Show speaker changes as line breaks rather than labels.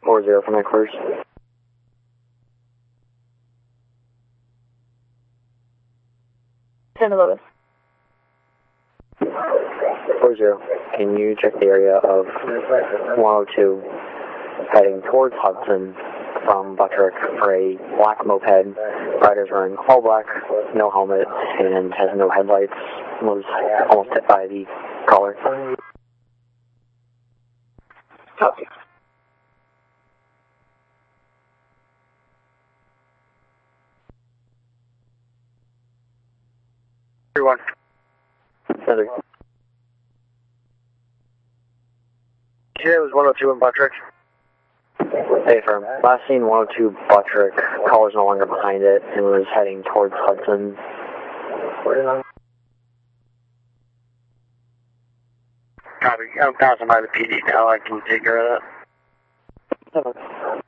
4-0 from headquarters.
St. Louis.
4-0. Can you check the area of 102 heading towards Hudson from Buttrick for a black moped? Rider's wearing all black, no helmet, and has no headlights. Was almost hit by the caller.
Copy.
Everyone. Center.
Yeah, it was 102 in Buttrick.
Hey, firm. Last seen 102 Buttrick. Caller's no longer behind it and was heading towards Hudson.
Copy. I'm passing by the PD now. I can take care of that.